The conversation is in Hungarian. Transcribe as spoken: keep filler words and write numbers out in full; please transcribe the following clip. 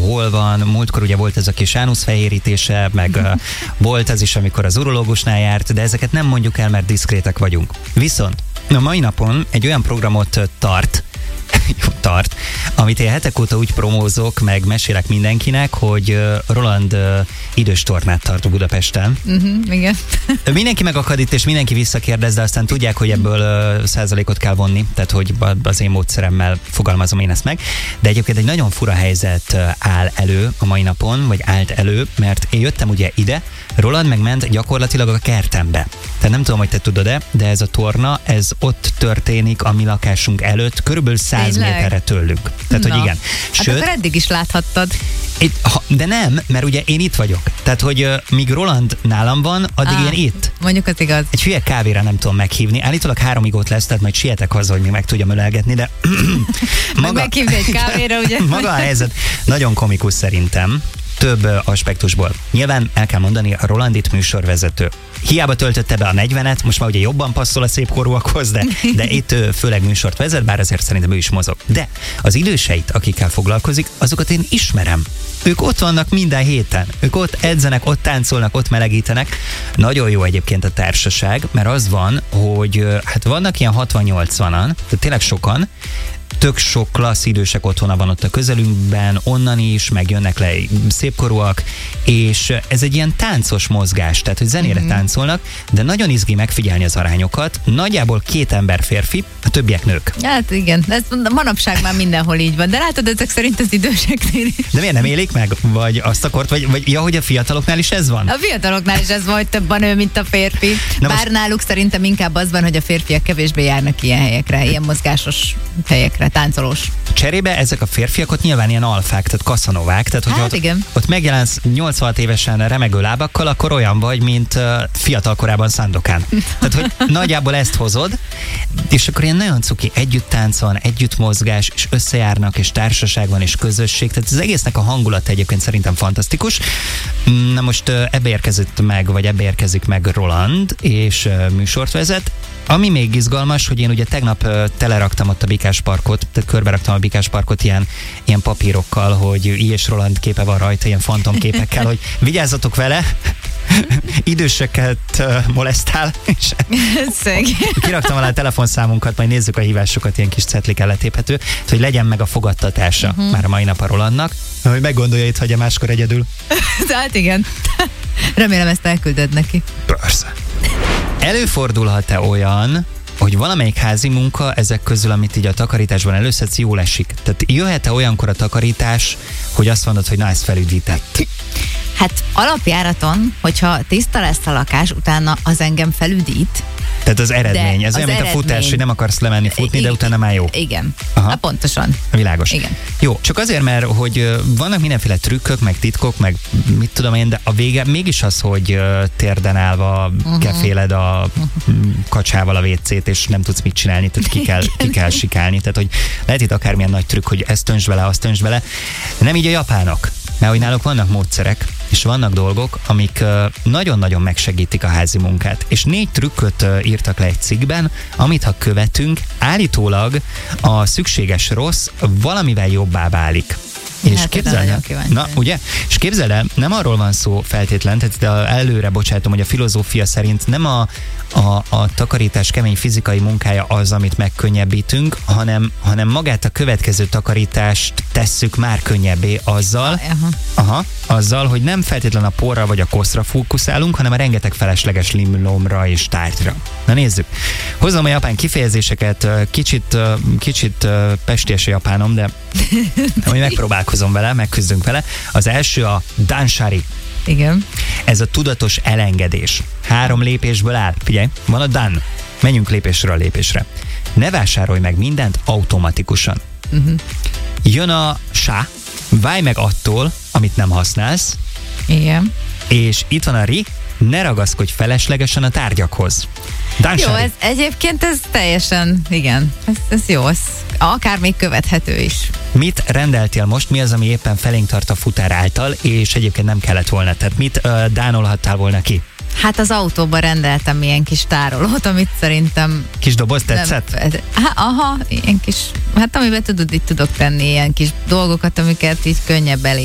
hol van, múltkor ugye volt ez a kis ánuszfehérítése, meg uh, volt ez is, amikor az urológusnál járt, de ezeket nem mondjuk el, mert diszkrétek vagyunk. Viszont a mai napon egy olyan programot tart, jó, tart, amit én hetek óta úgy promózok, meg mesélek mindenkinek, hogy Roland idős tornát tart Budapesten. Uh-huh, igen. Mindenki megakad itt, és mindenki visszakérdez, de aztán tudják, hogy ebből százalékot kell vonni, tehát hogy az én módszeremmel fogalmazom én ezt meg. De egyébként egy nagyon fura helyzet áll elő a mai napon, vagy állt elő, mert én jöttem ugye ide, Roland megment gyakorlatilag a kertembe. Tehát nem tudom, hogy te tudod-e, de ez a torna, ez ott történik a mi lakásunk előtt, körülbelül száz méterre tőlünk. Tehát, Na. hogy igen. Sőt, hát akkor eddig is láthattad. Itt, ha, de nem, mert ugye én itt vagyok. Tehát, hogy uh, míg Roland nálam van, addig Á, én itt. Mondjuk az igaz. Egy hülye kávéra nem tudom meghívni. Állítólag háromig ott lesz, tehát majd sietek haza, hogy még meg tudjam ölelgetni, de maga, meg meghívni egy kávéra, ugye? Maga a helyzet nagyon komikus szerintem. Több aspektusból. Nyilván el kell mondani, a Roland itt műsorvezető. Hiába töltötte be a negyvenet, most már ugye jobban passzol a szép korúakhoz, de, de itt főleg műsort vezet, bár azért szerintem ő is mozog. De az időseit, akikkel foglalkozik, azokat én ismerem. Ők ott vannak minden héten. Ők ott edzenek, ott táncolnak, ott melegítenek. Nagyon jó egyébként a társaság, mert az van, hogy hát vannak ilyen hatvan-nyolcvanan, tehát tényleg sokan, tök sok klassz idősek otthona van ott a közelünkben, onnan is, meg jönnek le szépkorúak, és ez egy ilyen táncos mozgás, tehát hogy zenére mm-hmm. táncolnak, de nagyon izgi megfigyelni az arányokat. Nagyjából két ember férfi, a többiek nők. Hát igen, ez manapság már mindenhol így van, de látod, ezek szerint az időseknél is. De miért nem élik meg? Vagy azt a kort, vagy, vagy ja, hogy a fiataloknál is ez van? A fiataloknál is ez van, hogy több a nő, mint a férfi. Na Bár most... náluk szerintem inkább az van, hogy a férfiak kevésbé járnak ilyen helyekre, ilyen mozgásos helyekre, táncolós. Cserébe ezek a férfiak ott nyilván ilyen alfák, tehát kaszanovák, tehát hogyha hát ott, igen. ott megjelensz nyolcvan évesen remegő lábakkal, akkor olyan vagy, mint uh, fiatalkorában Szándokán. Tehát, hogy nagyjából ezt hozod, és akkor ilyen nagyon cuki együtt táncol, együtt mozgás, és összejárnak, és társaság van, és közösség, tehát az egésznek a hangulata egyébként szerintem fantasztikus. Na most uh, ebbe érkezett meg, vagy ebbe érkezik meg Roland, és uh, műsort vezet. Ami még izgalmas, hogy én ugye tegnap uh, teleraktam ott a Bikás parkot, tehát körberaktam a Bikás parkot ilyen, ilyen papírokkal, hogy I. és Roland képe van rajta, ilyen fantomképekkel, hogy vigyázzatok vele, időseket uh, molesztál, és kiraktam alá a telefonszámunkat, majd nézzük a hívásokat, ilyen kis cetlikkel letéphető, hogy legyen meg a fogadtatása uh-huh. már a mai nap a Rolandnak, hogy meggondolja, itt hagyja máskor egyedül. Hát igen. Remélem ezt elküldöd neki. Persze. Előfordulhat-e olyan, hogy valamelyik házi munka ezek közül, amit így a takarításban előszedsz, jól esik? Tehát jöhet-e olyankor a takarítás, hogy azt mondod, hogy na, ezt felüdített? Hát alapjáraton, hogyha tiszta lesz a lakás, utána az engem felüdít. Tehát az eredmény, ez olyan, mint eredmény. a futás, hogy nem akarsz lemenni futni, I- de utána már jó. Igen, Na, pontosan. Világos. Igen. Jó, csak azért, mert hogy vannak mindenféle trükkök, meg titkok, meg mit tudom én, de a vége mégis az, hogy térden állva uh-huh. keféled a uh-huh. kacsával a vécét, és nem tudsz mit csinálni, tehát ki kell, ki kell sikálni. Tehát, hogy lehet itt akármilyen nagy trükk, hogy ezt öntsd bele, azt öntsd bele. Nem így a japánok. Mert hogy náluk vannak módszerek, és vannak dolgok, amik nagyon-nagyon megsegítik a házi munkát. És négy trükköt írtak le egy cikkben, amit ha követünk, állítólag a szükséges rossz valamivel jobbá válik. És hát képzeld el, na ugye? És képzeld el, nem arról van szó feltétlen, tehát de előre bocsátom, hogy a filozófia szerint nem a, a, a takarítás kemény fizikai munkája az, amit megkönnyebbítünk, hanem, hanem magát a következő takarítást tesszük már könnyebbé azzal, aha. Aha, azzal, hogy nem feltétlen a porra vagy a koszra fókuszálunk, hanem a rengeteg felesleges limlomra és tárgyra. Na nézzük. Hozom a japán kifejezéseket, kicsit, kicsit pesties a japánom, de hogy megpróbálkozom vele, megküzdünk vele. Az első a danshari. Igen. Ez a tudatos elengedés. Három lépésből áll. Figyelj, van a dan. Menjünk lépésről a lépésre. Ne vásárolj meg mindent automatikusan. Uh-huh. Jön a sha. Válj meg attól, amit nem használsz. Igen. És itt van a ri. Ne ragaszkodj feleslegesen a tárgyakhoz. Danshari. Jó, ez egyébként ez teljesen, igen, ez, ez jó, ez akár még követhető is. Mit rendeltél most? Mi az, ami éppen felénk tart a futár által, és egyébként nem kellett volna? Tehát mit uh, dánolhattál volna ki? Hát az autóban rendeltem ilyen kis tárolót, amit szerintem... Kis doboz tetszett? Nem, hát, aha, ilyen kis, hát amiben tudod, itt tudok tenni ilyen kis dolgokat, amiket így könnyebb elé